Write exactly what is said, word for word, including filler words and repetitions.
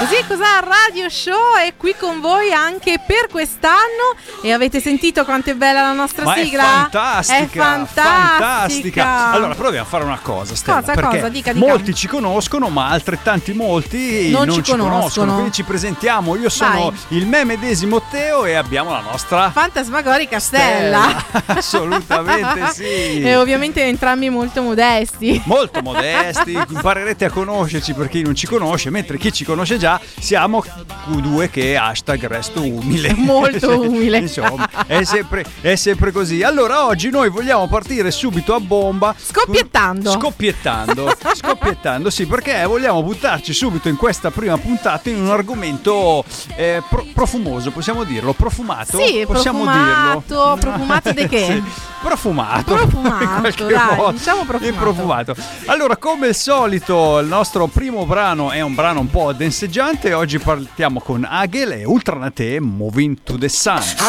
Così è Cos'ha Radio Show è qui con voi anche per quest'anno e avete sentito quanto è bella la nostra Ma sigla? È fantastica, è fantastica. fantastica. Allora proviamo a fare una cosa, Stella, cosa, perché cosa? Dica, dica. molti ci conoscono, ma altrettanti molti non, non ci, ci conoscono. conoscono. Quindi ci presentiamo. Io sono Vai. il me medesimo Teo e abbiamo la nostra fantasmagorica Stella. Stella. Assolutamente sì. E ovviamente entrambi molto modesti. Molto modesti, imparerete a conoscerci per chi non ci conosce, mentre chi ci conosce già siamo Q due che hashtag resto umile. Molto umile. Insomma, è sempre, è sempre così. Allora oggi noi vogliamo partire subito a bomba. Scoppiettando. Scoppiettando. Scoppiettando, sì, perché vogliamo buttarci subito in questa prima puntata in un argomento eh, pro- profumoso, possiamo dirlo, profumato? Sì, possiamo profumato, dirlo. profumato di che? Sì, profumato. Profumato, dai, modo. diciamo profumato. Il profumato. Allora, come al solito, il nostro primo brano è un brano un po' denseggiante. Oggi partiamo con Agel e Ultranate, Moving to the Sun.